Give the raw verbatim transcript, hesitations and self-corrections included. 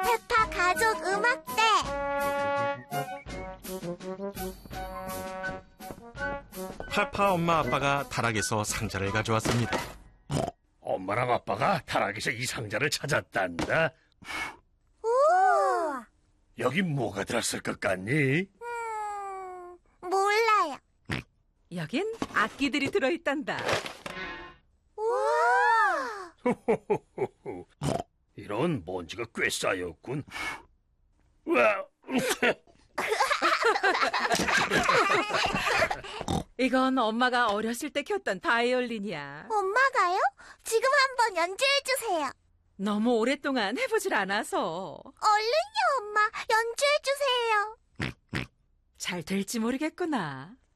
페파 가족 음악대. 페파 엄마 아빠가 다락에서 상자를 가져왔습니다. 엄마랑 아빠가 다락에서 이 상자를 찾았단다. 오, 여기 뭐가 들었을 것 같니? 음, 몰라요. 여긴 악기들이 들어있단다. 우와, 이런 먼지가 꽤 쌓였군. 와, 이건 엄마가 어렸을 때 켰던 바이올린이야. 엄마가요? 지금 한번 연주해주세요. 너무 오랫동안 해보질 않아서 얼른요, 엄마. 연주해주세요. 잘 될지 모르겠구나.